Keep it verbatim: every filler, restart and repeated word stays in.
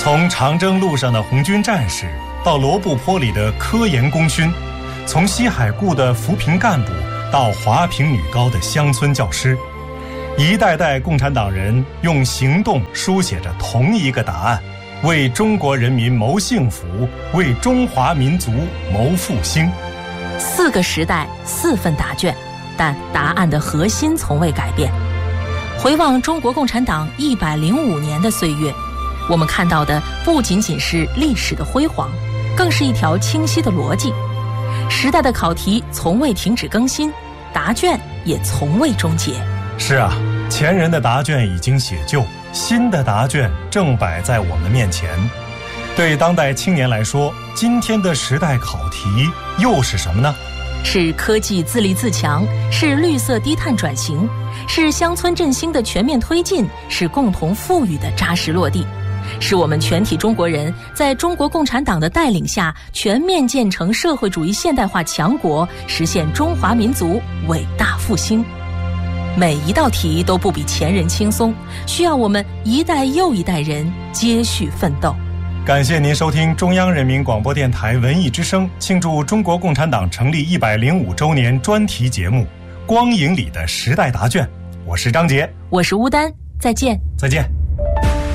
从长征路上的红军战士，到罗布泊里的科研功勋，从西海固的扶贫干部，到华坪女高的乡村教师，一代代共产党人用行动书写着同一个答案：为中国人民谋幸福，为中华民族谋复兴。 四个时代，四份答卷，但答案的核心从未改变。回望中国共产党一百零五年的岁月，我们看到的不仅仅是历史的辉煌，更是一条清晰的逻辑。时代的考题从未停止更新，答卷也从未终结。 是啊，前人的答卷已经写就，新的答卷正摆在我们面前。对当代青年来说，今天的时代考题又是什么呢？ 是科技自立自强，是绿色低碳转型，是乡村振兴的全面推进，是共同富裕的扎实落地，是我们全体中国人在中国共产党的带领下全面建成社会主义现代化强国，实现中华民族伟大复兴。每一道题都不比前人轻松，需要我们一代又一代人接续奋斗。 感谢您收听中央人民广播电台文艺之声庆祝中国共产党成立一百零五周年专题节目《光影里的时代答卷》，我是张杰， 我是乌丹，再见， 再见。